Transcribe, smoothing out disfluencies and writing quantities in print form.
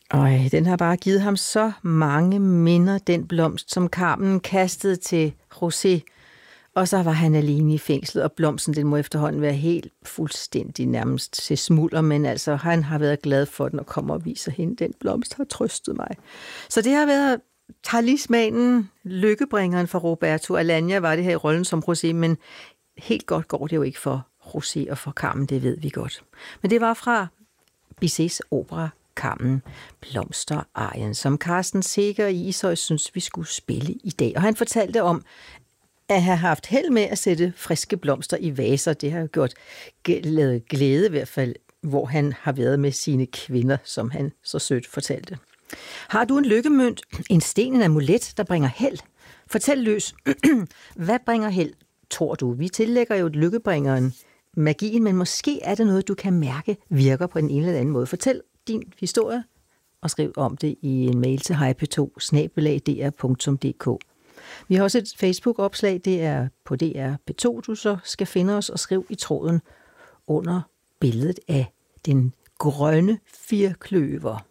Den har bare givet ham så mange minder, den blomst, som Carmen kastede til José. Og så var han alene i fængslet, og blomsten, den må efterhånden være helt fuldstændig nærmest til smulder, men altså, han har været glad for den og kommer og viser hende, den blomst har trøstet mig. Så det har været talismanen, lykkebringeren for Roberto. Alanya var det her i rollen som José, men helt godt går det jo ikke for José og for Carmen, det ved vi godt. Men det var fra Bizets opera Carmen, Blomsterarien, som Carsten Seeger i Ishøj synes, vi skulle spille i dag. Og han fortalte om at have haft held med at sætte friske blomster i vaser. Det har gjort lavet glæde i hvert fald, hvor han har været med sine kvinder, som han så sødt fortalte. Har du en lykkemønt, en sten, en amulet, der bringer held? Fortæl løs. Hvad bringer held, tror du? Vi tillægger jo lykkebringeren magien, men måske er det noget, du kan mærke virker på en eller anden måde. Fortæl din historie og skriv om det i en mail til hejp2@dr.dk. Vi har også et Facebook-opslag, det er på DR P2, du så skal finde os og skriv i tråden under billedet af den grønne firkløver.